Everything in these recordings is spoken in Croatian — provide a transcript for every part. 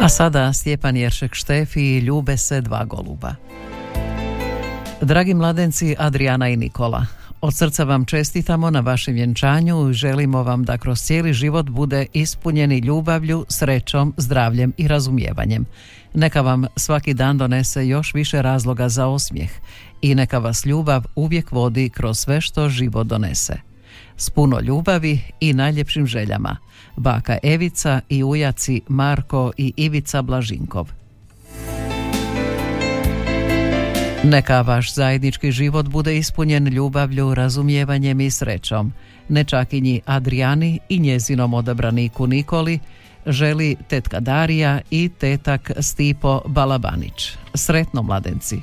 A sada Stjepan Jeršek Štefi, ljube se dva goluba. Dragi mladenci Adriana i Nikola, od srca vam čestitamo na vašem vjenčanju i želimo vam da kroz cijeli život bude ispunjeni ljubavlju, srećom, zdravljem i razumijevanjem. Neka vam svaki dan donese još više razloga za osmijeh i neka vas ljubav uvijek vodi kroz sve što život donese. S puno ljubavi i najljepšim željama. Baka Evica i ujaci Marko i Ivica Blažinkov. Neka vaš zajednički život bude ispunjen ljubavlju, razumijevanjem i srećom. Nečakinji Adrijani i njezinom odabraniku Nikoli želi tetka Darija i tetak Stipo Balabanić. Sretno, mladenci!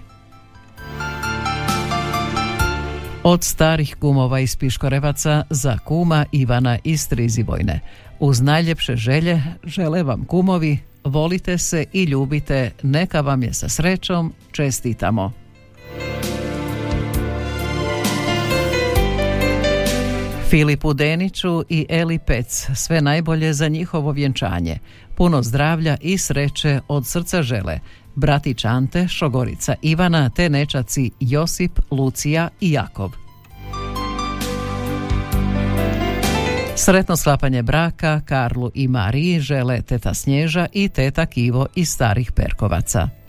Od starih kumova iz Piškorevaca za kuma Ivana iz Trizivojne. Uz najljepše želje žele vam kumovi, volite se i ljubite, neka vam je sa srećom, čestitamo. Filipu Deniću i Eli Pec, sve najbolje za njihovo vjenčanje. Puno zdravlja i sreće od srca žele bratić Ante, šogorica Ivana te nečaci Josip, Lucija i Jakov. Sretno sklapanje braka Karlu i Mariji žele teta Snježa i teta Ivo iz Starih Perkovaca.